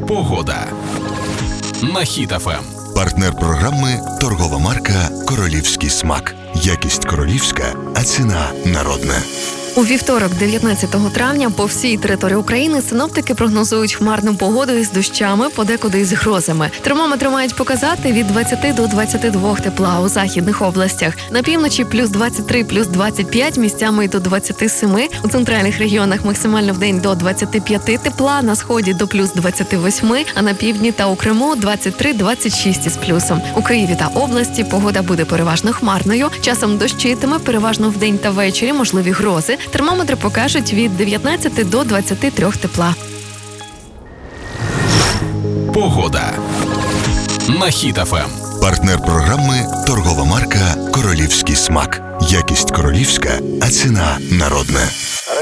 Погода на Хіт ФМ. Партнер програми – торгова марка «Королівський смак». Якість королівська, а ціна народна. У вівторок, 19 травня, по всій території України синоптики прогнозують хмарну погоду із дощами, подекуди із грозами. Термометри мають показати від 20 до 22 тепла у західних областях. На півночі плюс 23, плюс 25, місцями й до 27. У центральних регіонах максимально в день до 25 тепла, на сході до плюс 28, а на півдні та у Криму 23-26 із плюсом. У Києві та області погода буде переважно хмарною, часом дощитиме, переважно вдень та ввечері можливі грози. Термометри покажуть від 19 до 23 тепла. Погода на Хіт ФМ. Партнер програми – торгова марка «Королівський смак». Якість королівська, а ціна народна.